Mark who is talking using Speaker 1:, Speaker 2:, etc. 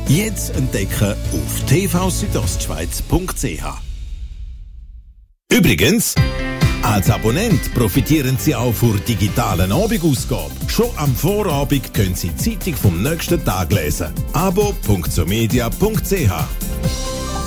Speaker 1: Jetzt entdecken auf tvsüdostschweiz.ch. Übrigens, als Abonnent profitieren Sie auch von digitalen Abendausgabe. Schon am Vorabend können Sie die Zeitung vom nächsten Tag lesen. abo.somedia.ch